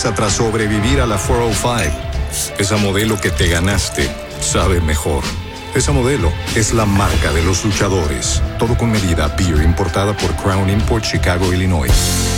cerveza tras sobrevivir a la 405. Esa Modelo que te ganaste sabe mejor. Esa Modelo es la marca de los luchadores. Todo con medida. Beer importada por Crown Import, Chicago, Illinois.